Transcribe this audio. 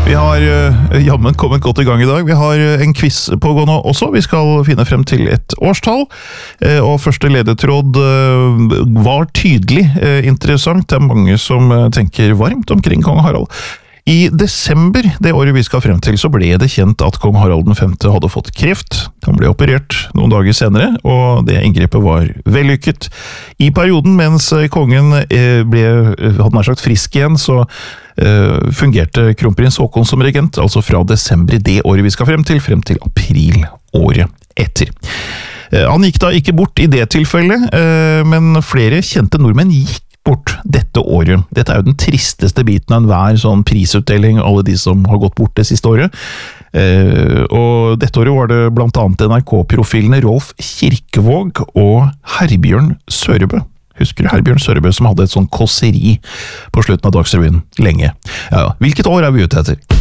Vi har jammen kommet godt i gang i dag. Vi har en quiz pågående også. Vi skal finne frem til et årstall. Og første ledetråd var tydelig interessant. Det er mange som tenker varmt omkring kong Harald. I desember, det året vi skal frem til, så ble det kjent at kong Harald den 5. hadde fått kreft. Han ble operert noen dager senere, og det inngrepet var vellykket. I perioden mens kongen hadde nær sagt frisk igjen, så fungerte kronprins Håkon som regent, altså fra desember det året vi skal frem til april året etter. Han gikk da ikke bort i det tilfellet, men flere kjente nordmenn gikk bort dette året. Dette er jo den tristeste biten av enhver sånn prisutdeling, alle de som har gått bort det siste året. Og dette året var det blant annet NRK-profilene Rolf Kirkevåg og Herbjørn Sørebø. Husker du Herbjørn Sørebø som hadde et sånn kåseri på slutten av Dagsrevyen lenge? Ja, hvilket år er vi ute etter?